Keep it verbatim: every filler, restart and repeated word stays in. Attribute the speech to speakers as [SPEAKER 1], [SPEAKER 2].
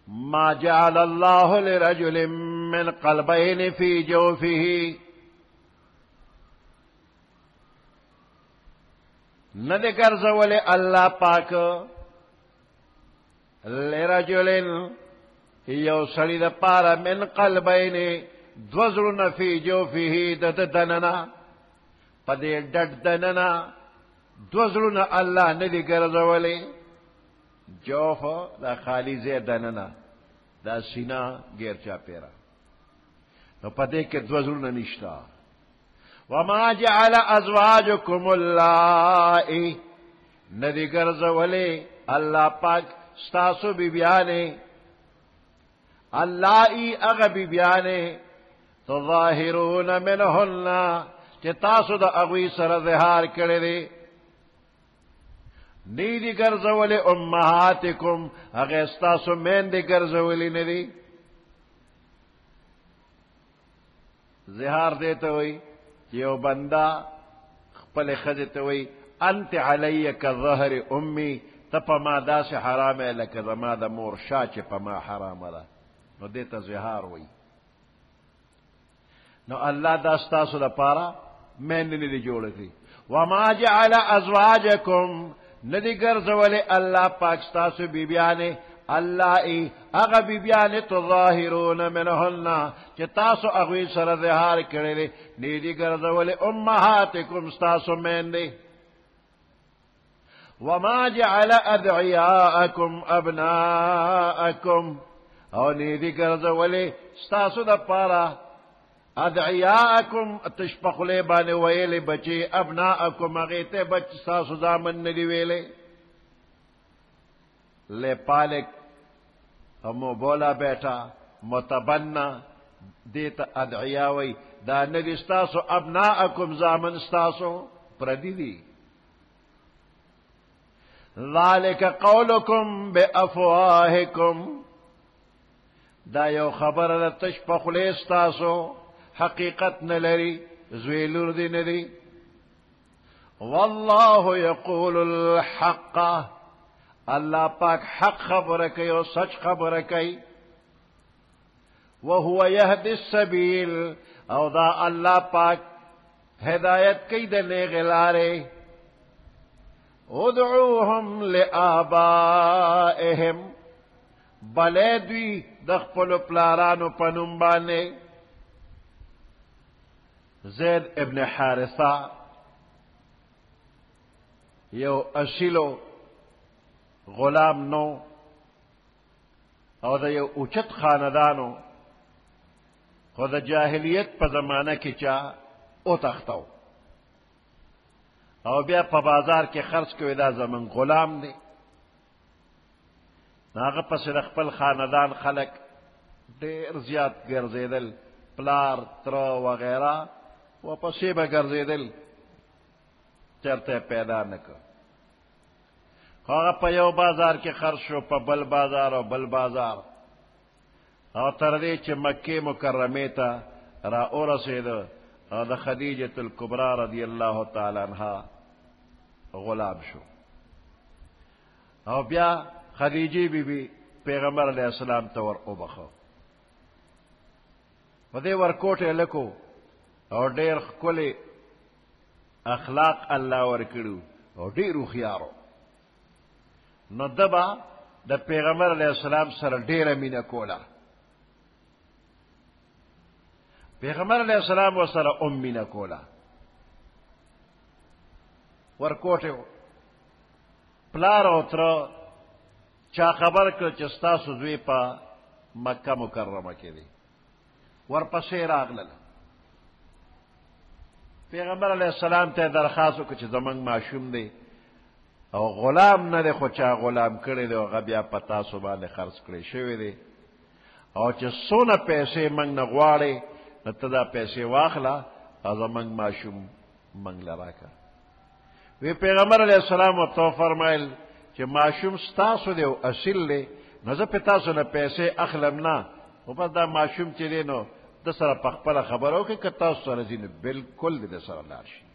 [SPEAKER 1] मा जअल अल्लाहु लिरजुलिन मिन क़ल्बैनि फी जौफिही, न दे गर्जवले अल्लाह पाक लिरजुलिन यौ सड़ी द पारा मिन क़ल्बैनि द्वज़लुन फी जौफिही दद दनना पदे डड दनना द्वज़लुन अल्लाह न दे गर्जवले जौफ दा खाली जे दनना दा सीना गैर चापेरा तो पदे के द्वज़लुन निश्ता। वमा जअल अज़वाजुकुम अल्लाइ, नदी गर्जवले अल्लाह पाक स्तासु बिबियाने अल्लाई अग बिबियाने तो ज़ाहिरून मिनहुन्ना चे तासु द अगवी सर ज़िहार करे दे नीदी गर्जवले उम्महातिकुम अगे स्तासु मैन दे गर्जवली नदी ज़िहार देते हुई यो बंदा खपल खजते हुई अंत अलैया का ज़हर उम्मी तपमा दा से हराम है लक जमा द मोर शाच पमा हराम ला नो देता ज़िहार हुई नो अल्लाह दास्ता सुदा पारा मैंने निधि जोड़ थी। वमा जअल अज़वाजकुम नदी गर्जवले अल्लाह पाकिस्ता से बीबियाने अल्लाई अग बीबियाने तो ज़ाहिरून मिनहुन्ना चे तासो अगवी सर ज़िहार करे दे नीदी गर्जवले उम्महातिकुम स्तासो मैंने। वमा जअल अदइयाअकुम अब्नाअकुम और नीदी गर्जवले स्तासो द पारा अदइयाअकुम तशपखले बाने वेले बचे अब्नाअकुम अगेते बच स्तासो दामन नदी वेले ले पालिक हमो बोला बैठा मुतबन्ना देता अदइयावई दा नदी स्तासो अब्नाअकुम जामन स्तासो प्रदीदी। ज़ालिक क़ौलुकुम बिअफ़वाहिकुम दा यो खबर द तशपखले स्तासो हकीकत न लरी ज़वेलुर दी नदी। वल्लाहु यक़ूलुल हक़्क़ अल्लाह पाक हक खबर कई और सच खबर कई। वहुव यहदिस सबील और दा अल्लाह पाक हिदायत कई दने गिलारे। उदऊहुम लिआबाइहिम बले द्वी दखपल प्लारानो पनुम्बाने ज़ैद इब्न हारिसा यो अशीलो गुलाम नो और द यो उचित खानदानो खुद जाहिलियत पर जमाना की चाह ओ तख्ताओ और ब्या प बाजार के खर्च के विदा जमन गुलाम दे नाग पस रखपल खानदान खलक देर ज्याद गर्जेदल प्लार त्र वगैरह वो पसे ब गर्जेदल चरते पैदा न कर पयो बाजार के खर्च हो प बल बाजार और बल बाजार और तरदे च मक्के मुकर्रमे ता रा और रसेद और द खदीजतुल कुबरा रज़ियल्लाहु ताला अन्हा गुलाम शो और ब्या खदीजी बीबी पैगंबर अलैहिस्सलाम तवर उबखो वदे वरकोटे लको और डेर कुले अखलाक अल्लाह वरकड़ू और डेर उखियारो न दबा द पैगंबर अलैहिस्सलाम सर डेर मीना कोला पैगंबर अलैहिस्सलाम व सर उम मीना कोला वरकोटे प्लार उतर चा खबर कर चस्ता सुजवी पा मक्का मुकर्रमा के लिए वरपसे रागलल पैगंबर अलैहिस्सलाम ते दरखास्त कुछ जमंग माशूम दे और गुलाम न दे खुचा गुलाम करे दे और गबिया पता सुबह ने खर्च करे शेवे दे और च सोना पैसे मंग न ग्वाड़े न तदा पैसे वाखला और जमंग माशूम मंग लरा का वे पैगंबर अलैहिस्सलाम तो फरमाइल कि माशूम स्तासु दे असिल ले न ज पितासु न पैसे अखलम ना ऊपर दा माशूम चले नो दसरा पखपला खबर हो कि कता सर जी ने बिल्कुल दे सर लाश